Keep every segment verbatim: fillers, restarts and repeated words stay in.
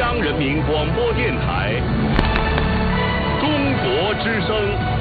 央人民广播电台中国之声。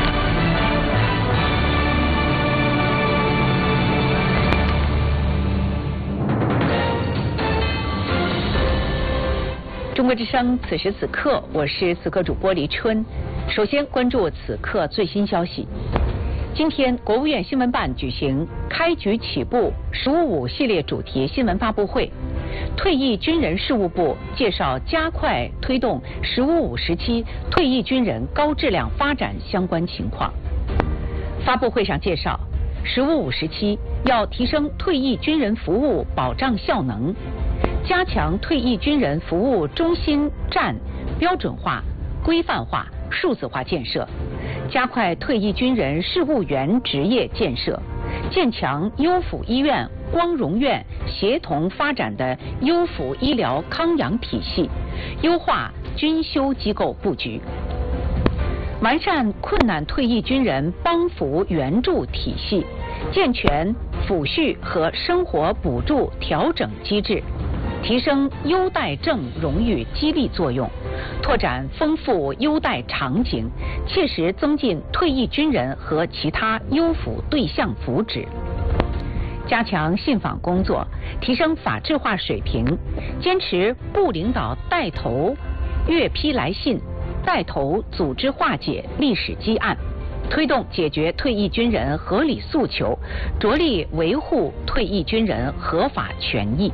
中国之声，此时此刻，我是此刻主播黎春。首先关注此刻最新消息。今天，国务院新闻办举行开局起步“十五五”系列主题新闻发布会。退役军人事务部介绍加快推动“十五五”时期退役军人高质量发展相关情况。发布会上介绍，“十五五”时期要提升退役军人服务保障效能，加强退役军人服务中心站标准化、规范化、数字化建设，加快退役军人事务员职业建设，建强优抚医院、光荣院协同发展的优抚医疗康养体系，优化军休机构布局，完善困难退役军人帮扶援助体系，健全抚恤和生活补助调整机制，提升优待证荣誉激励作用，拓展丰富优待场景，切实增进退役军人和其他优抚对象福祉。加强信访工作，提升法治化水平，坚持部领导带头阅批来信，带头组织化解历史积案，推动解决退役军人合理诉求，着力维护退役军人合法权益。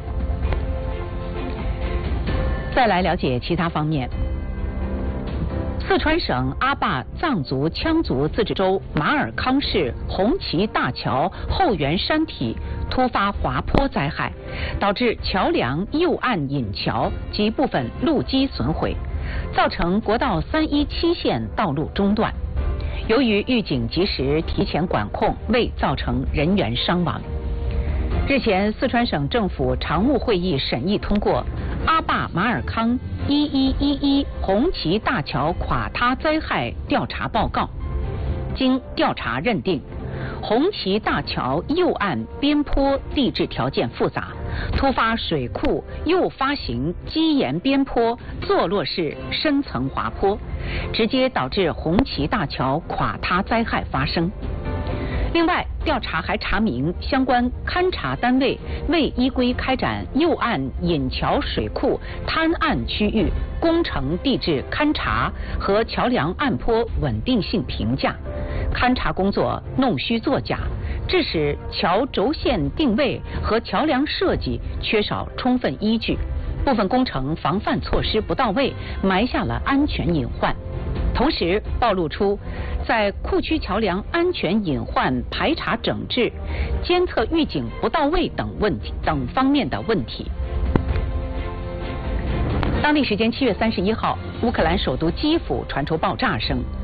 再来了解其他方面。四川省阿坝藏族羌族自治州马尔康市红旗大桥后缘山体突发滑坡灾害，导致桥梁右岸引桥及部分路基损毁，造成国道三一七线道路中断。由于预警及时提前管控，未造成人员伤亡。日前，四川省政府常务会议审议通过阿坝马尔康一一一一红旗大桥垮塌灾害调查报告。经调查认定，红旗大桥右岸边坡地质条件复杂，突发水库右发型基岩边坡坐落式深层滑坡，直接导致红旗大桥垮塌灾害发生。另外，调查还查明相关勘察单位未依规开展右岸引桥水库滩岸区域工程地质勘察和桥梁岸坡稳定性评价，勘察工作弄虚作假，致使桥轴线定位和桥梁设计缺少充分依据，部分工程防范措施不到位，埋下了安全隐患。同时暴露出在库区桥梁安全隐患排查整治、监测预警不到位等问题等方面的问题。当地时间七月三十一号，乌克兰首都基辅传出爆炸声，